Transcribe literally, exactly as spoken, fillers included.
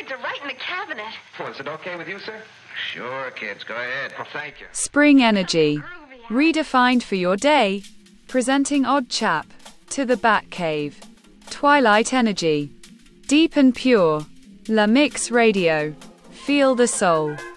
They're right in the cabinet. Well, is it okay with you, sir? Sure, kids, go ahead. Well, thank you. Spring energy, redefined for your day, presenting Odd Chap to the Batcave. Twilight energy, deep and pure. La Mix Radio. Feel the soul.